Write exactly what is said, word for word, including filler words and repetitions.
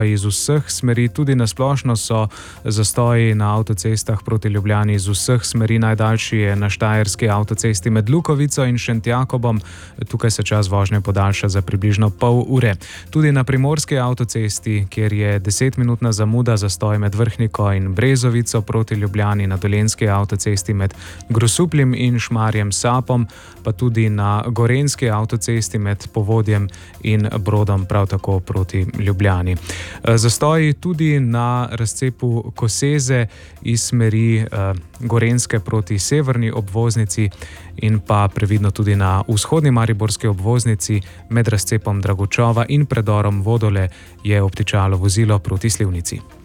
iz vseh smeri, tudi na splošno so zastoji na avtocestah proti Ljubljani iz vseh smeri. Najdaljši je na štajerski avtocesti med Lukovico in Šentjakobom. Tukaj se čas vožnje podaljša za približno pol ure. Tudi na primorski avtocesti, kjer je desetminutna zamuda, zastoj med Vrhniko in Brezovico proti Ljubljani, na dolenjski avtocesti med Grosupljem in Šmarjem Sapom, pa tudi na gorenjski avtocesti med Povodjem in Brodom prav tako proti Ljubljani. Zastoji tudi na razcepu Koseze iz smeri eh, Gorenjske proti severni obvoznici in pa previdno tudi na vzhodni mariborski obvoznici med razcepom Dragočova in predorom Vodole je obtičalo vozilo proti Slivnici.